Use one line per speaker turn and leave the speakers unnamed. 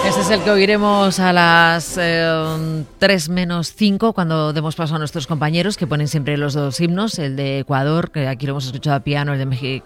Este es el que oiremos a las 3 menos 5, cuando demos paso a nuestros compañeros que ponen siempre los dos himnos, el de Ecuador, que aquí lo hemos escuchado a piano, el de